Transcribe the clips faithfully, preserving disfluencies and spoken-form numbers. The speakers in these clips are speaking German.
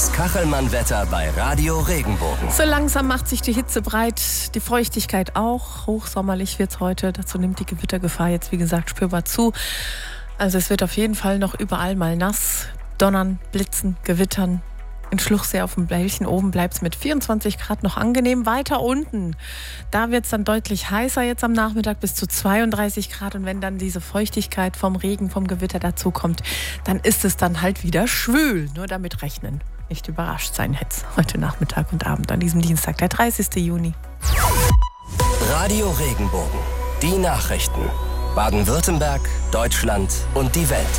Das Kachelmann-Wetter bei Radio Regenbogen. So langsam macht sich die Hitze breit, die Feuchtigkeit auch. Hochsommerlich wird es heute. Dazu nimmt die Gewittergefahr jetzt, wie gesagt, spürbar zu. Also es wird auf jeden Fall noch überall mal nass. Donnern, blitzen, gewittern. In Schluchsee auf dem Bällchen oben bleibt es mit vierundzwanzig Grad noch angenehm. Weiter unten, da wird es dann deutlich heißer jetzt am Nachmittag, bis zu zweiunddreißig Grad. Und wenn dann diese Feuchtigkeit vom Regen, vom Gewitter dazu kommt, dann ist es dann halt wieder schwül. Nur damit rechnen. Nicht überrascht sein jetzt heute Nachmittag und Abend an diesem Dienstag, der dreißigsten Juni. Radio Regenbogen. Die Nachrichten. Baden-Württemberg, Deutschland und die Welt.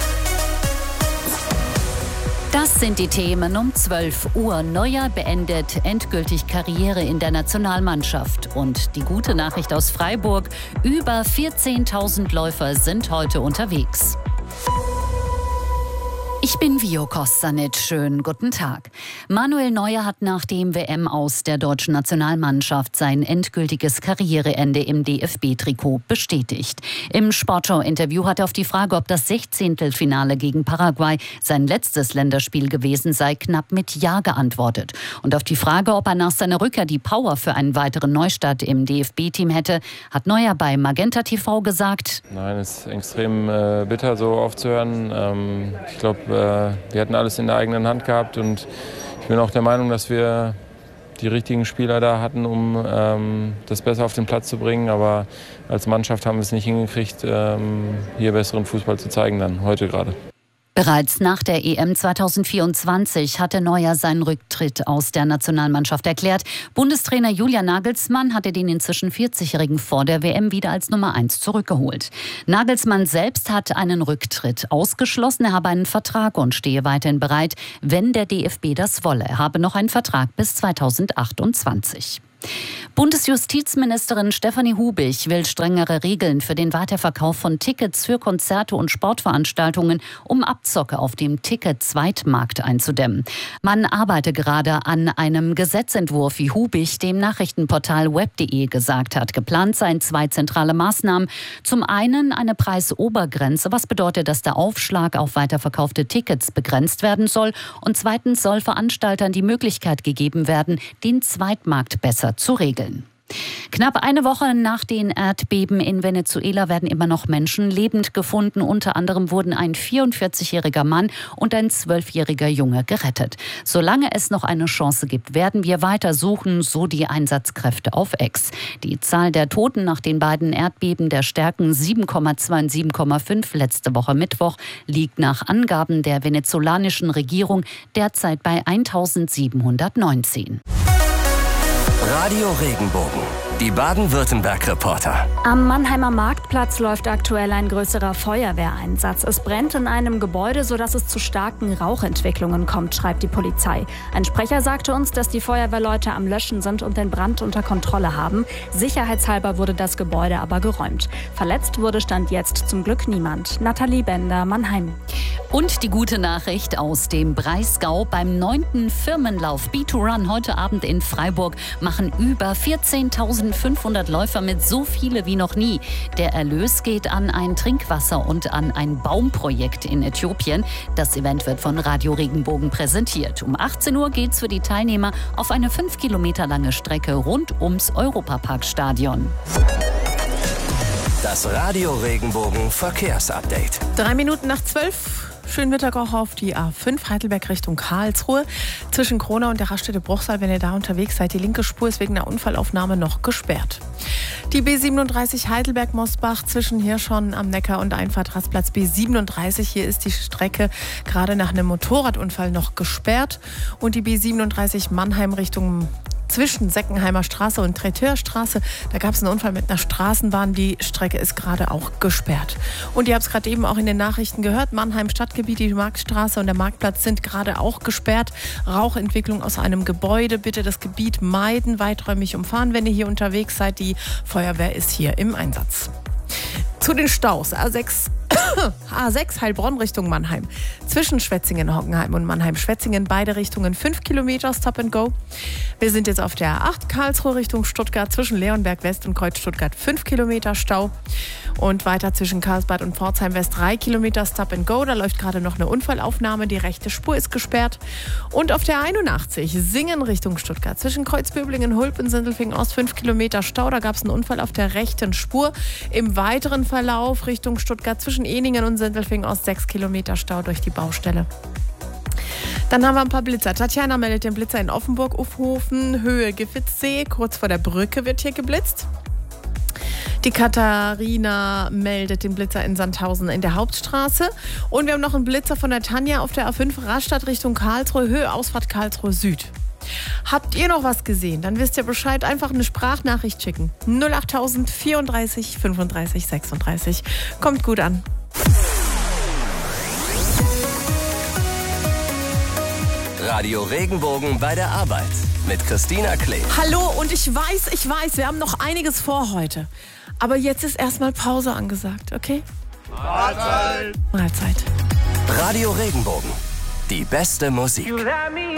Das sind die Themen um zwölf Uhr. Neuer beendet endgültig Karriere in der Nationalmannschaft. Und die gute Nachricht aus Freiburg: Über vierzehntausend Läufer sind heute unterwegs. Ich bin Vio Kostanic. Schönen guten Tag. Manuel Neuer hat nach dem W M-Aus der deutschen Nationalmannschaft sein endgültiges Karriereende im D F B-Trikot bestätigt. Im Sportschau-Interview hat er auf die Frage, ob das Sechzehntelfinale gegen Paraguay sein letztes Länderspiel gewesen sei, knapp mit Ja geantwortet. Und auf die Frage, ob er nach seiner Rückkehr die Power für einen weiteren Neustart im D F B-Team hätte, hat Neuer bei Magenta T V gesagt: Nein, es ist extrem äh, bitter, so aufzuhören. Ähm, ich glaube, wir hatten alles in der eigenen Hand gehabt und ich bin auch der Meinung, dass wir die richtigen Spieler da hatten, um ähm, das besser auf den Platz zu bringen. Aber als Mannschaft haben wir es nicht hingekriegt, ähm, hier besseren Fußball zu zeigen, dann heute gerade. Bereits nach der E M zweitausendvierundzwanzig hatte Neuer seinen Rücktritt aus der Nationalmannschaft erklärt. Bundestrainer Julian Nagelsmann hatte den inzwischen vierzigjährigen vor der W M wieder als Nummer eins zurückgeholt. Nagelsmann selbst hat einen Rücktritt ausgeschlossen. Er habe einen Vertrag und stehe weiterhin bereit, wenn der D F B das wolle. Er habe noch einen Vertrag bis zweitausendachtundzwanzig. Bundesjustizministerin Stefanie Hubig will strengere Regeln für den Weiterverkauf von Tickets für Konzerte und Sportveranstaltungen, um Abzocke auf dem Ticket-Zweitmarkt einzudämmen. Man arbeite gerade an einem Gesetzentwurf, wie Hubig dem Nachrichtenportal web punkt de gesagt hat. Geplant seien zwei zentrale Maßnahmen. Zum einen eine Preisobergrenze, was bedeutet, dass der Aufschlag auf weiterverkaufte Tickets begrenzt werden soll. Und zweitens soll Veranstaltern die Möglichkeit gegeben werden, den Zweitmarkt besser zu regeln. Knapp eine Woche nach den Erdbeben in Venezuela werden immer noch Menschen lebend gefunden. Unter anderem wurden ein vierundvierzigjähriger Mann und ein zwölfjähriger Junge gerettet. Solange es noch eine Chance gibt, werden wir weiter suchen, so die Einsatzkräfte auf X. Die Zahl der Toten nach den beiden Erdbeben der Stärken sieben Komma zwei und sieben Komma fünf letzte Woche Mittwoch liegt nach Angaben der venezolanischen Regierung derzeit bei eintausendsiebenhundertneunzehn. Radio Regenbogen. Die Baden-Württemberg-Reporter. Am Mannheimer Marktplatz läuft aktuell ein größerer Feuerwehreinsatz. Es brennt in einem Gebäude, sodass es zu starken Rauchentwicklungen kommt, schreibt die Polizei. Ein Sprecher sagte uns, dass die Feuerwehrleute am Löschen sind und den Brand unter Kontrolle haben. Sicherheitshalber wurde das Gebäude aber geräumt. Verletzt wurde Stand jetzt zum Glück niemand. Nathalie Bender, Mannheim. Und die gute Nachricht aus dem Breisgau: Beim neunten Firmenlauf B zwei Run heute Abend in Freiburg machen über vierzehntausendfünfhundert Läufer mit, so viele wie noch nie. Der Erlös geht an ein Trinkwasser- und an ein Baumprojekt in Äthiopien. Das Event wird von Radio Regenbogen präsentiert. Um achtzehn Uhr geht's für die Teilnehmer auf eine fünf Kilometer lange Strecke rund ums Europaparkstadion. Das Radio Regenbogen Verkehrsupdate. Drei Minuten nach zwölf. Schönen Mittag auch auf die A fünf Heidelberg Richtung Karlsruhe. Zwischen Kronau und der Raststätte Bruchsal, wenn ihr da unterwegs seid, die linke Spur ist wegen der Unfallaufnahme noch gesperrt. Die B siebenunddreißig Heidelberg-Mosbach zwischen Hirschhorn am Neckar und Einfahrt Rastplatz B siebenunddreißig. Hier ist die Strecke gerade nach einem Motorradunfall noch gesperrt. Und die B siebenunddreißig Mannheim Richtung zwischen Seckenheimer Straße und Treteurstraße. Da gab es einen Unfall mit einer Straßenbahn. Die Strecke ist gerade auch gesperrt. Und ihr habt es gerade eben auch in den Nachrichten gehört. Mannheim Stadtgebiet, die Marktstraße und der Marktplatz sind gerade auch gesperrt. Rauchentwicklung aus einem Gebäude. Bitte das Gebiet meiden, weiträumig umfahren, wenn ihr hier unterwegs seid. Die Feuerwehr ist hier im Einsatz. Zu den Staus. A sechs A sechs Heilbronn Richtung Mannheim. Zwischen Schwetzingen, Hockenheim und Mannheim-Schwetzingen beide Richtungen fünf Kilometer Stop and Go. Wir sind jetzt auf der A acht Karlsruhe Richtung Stuttgart. Zwischen Leonberg West und Kreuz Stuttgart fünf Kilometer Stau. Und weiter zwischen Karlsbad und Pforzheim West drei Kilometer Stop and Go. Da läuft gerade noch eine Unfallaufnahme. Die rechte Spur ist gesperrt. Und auf der einundachtzig Singen Richtung Stuttgart. Zwischen Kreuzböblingen, Hulp und Sindelfingen Ost fünf Kilometer Stau. Da gab es einen Unfall auf der rechten Spur. Im weiteren Verlauf Richtung Stuttgart zwischen Eningen und Sindelfingen Ost sechs Kilometer Stau durch die Baustelle. Dann haben wir ein paar Blitzer. Tatjana meldet den Blitzer in Offenburg, Ufhofen, Höhe Giffitzsee. Kurz vor der Brücke wird hier geblitzt. Die Katharina meldet den Blitzer in Sandhausen in der Hauptstraße. Und wir haben noch einen Blitzer von der Tanja auf der A fünf Rastatt Richtung Karlsruhe, Höhe Ausfahrt Karlsruhe Süd. Habt ihr noch was gesehen? Dann wisst ihr Bescheid. Einfach eine Sprachnachricht schicken. null acht tausend vierunddreißig fünfunddreißig sechsunddreißig. Kommt gut an. Radio Regenbogen bei der Arbeit mit Christina Klee. Hallo, und ich weiß, ich weiß, wir haben noch einiges vor heute. Aber jetzt ist erstmal Pause angesagt, okay? Mahlzeit. Mahlzeit. Radio Regenbogen. Die beste Musik. You let me